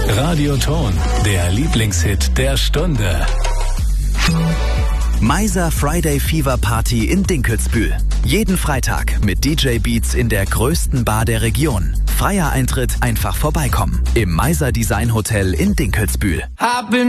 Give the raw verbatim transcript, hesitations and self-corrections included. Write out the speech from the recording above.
Radioton, der Lieblingshit der Stunde. Meiser Friday Fever Party in Dinkelsbühl. Jeden Freitag mit D J Beats in der größten Bar der Region. Freier Eintritt, einfach vorbeikommen. Im Meiser Design Hotel in Dinkelsbühl.